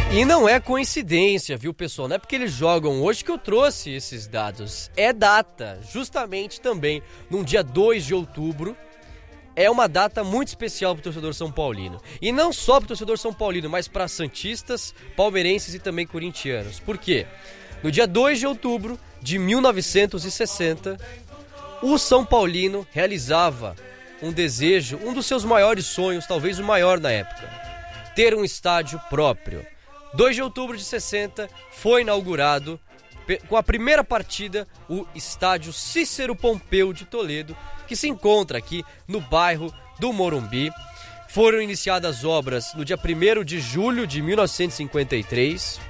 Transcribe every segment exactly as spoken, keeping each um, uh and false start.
E não é coincidência, viu, pessoal? Não é porque eles jogam hoje que eu trouxe esses dados. É data, justamente também, num dia dois de outubro. É uma data muito especial para o torcedor são paulino. E não só para o torcedor são paulino, mas para santistas, palmeirenses e também corintianos. Por quê? No dia dois de outubro de mil novecentos e sessenta, o São Paulino realizava um desejo, um dos seus maiores sonhos, talvez o maior na época: ter um estádio próprio. dois de outubro de sessenta foi inaugurado, com a primeira partida, o estádio Cícero Pompeu de Toledo, que se encontra aqui no bairro do Morumbi. Foram iniciadas obras no dia primeiro de julho de mil novecentos e cinquenta e três.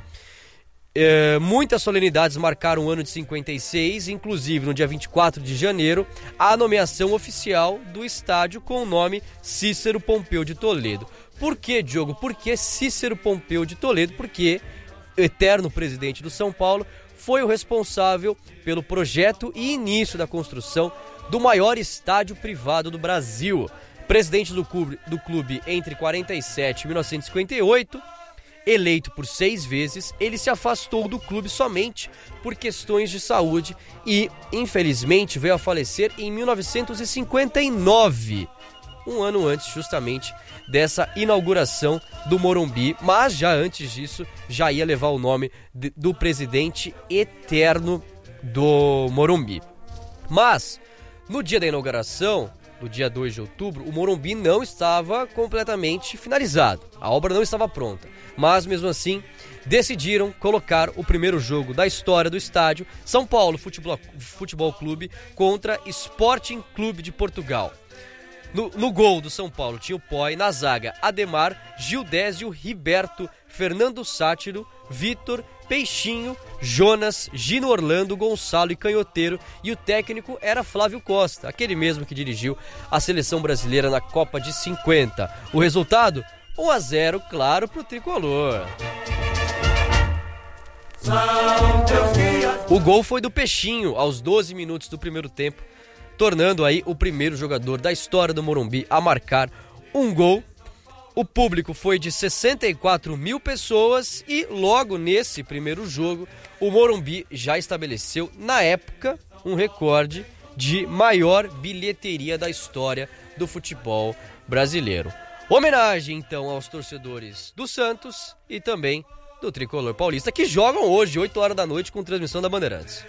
É, muitas solenidades marcaram o ano de cinquenta e seis, inclusive no dia vinte e quatro de janeiro, a nomeação oficial do estádio com o nome Cícero Pompeu de Toledo. Por que, Diogo? Por que Cícero Pompeu de Toledo? Porque o eterno presidente do São Paulo foi o responsável pelo projeto e início da construção do maior estádio privado do Brasil. Presidente do clube, do clube entre quarenta e sete e mil novecentos e cinquenta e oito, eleito por seis vezes, ele se afastou do clube somente por questões de saúde e, infelizmente, veio a falecer em mil novecentos e cinquenta e nove, um ano antes justamente dessa inauguração do Morumbi, mas já antes disso já ia levar o nome de, do presidente eterno do Morumbi. Mas, no dia da inauguração, no dia dois de outubro, o Morumbi não estava completamente finalizado, a obra não estava pronta, mas mesmo assim decidiram colocar o primeiro jogo da história do estádio, São Paulo Futebol, Futebol Clube contra Sporting Clube de Portugal. No, no gol do São Paulo tinha o Poi, na zaga Ademar, Gildésio, Riberto, Fernando Sátiro, Vitor, Peixinho, Jonas, Gino Orlando, Gonçalo e Canhoteiro, e o técnico era Flávio Costa, aquele mesmo que dirigiu a seleção brasileira na Copa de cinquenta. O resultado? um a zero, claro, pro tricolor. O gol foi do Peixinho aos doze minutos do primeiro tempo, tornando aí o primeiro jogador da história do Morumbi a marcar um gol. O público foi de sessenta e quatro mil pessoas e logo nesse primeiro jogo o Morumbi já estabeleceu, na época, um recorde de maior bilheteria da história do futebol brasileiro. Homenagem então aos torcedores do Santos e também do Tricolor Paulista, que jogam hoje, oito horas da noite, com transmissão da Bandeirantes.